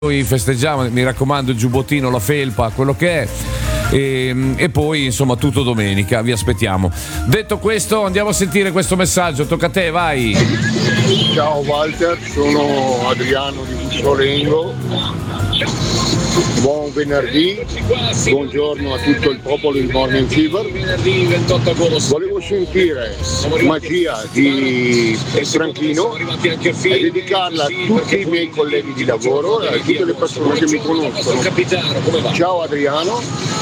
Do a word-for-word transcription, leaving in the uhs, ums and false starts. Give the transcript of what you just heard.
Noi festeggiamo, mi raccomando, il giubbottino, la felpa, quello che è. E, e poi insomma tutto domenica, vi aspettiamo. Detto questo, andiamo a sentire questo messaggio. Tocca a te, vai. Ciao Walter, sono Adriano di Bussolengo. Buon venerdì, buongiorno a tutto il popolo di Morning Fever. Volevo sentire Magia di Franchino e dedicarla a tutti i miei colleghi di lavoro e a tutte le persone che mi conoscono. Ciao Adriano.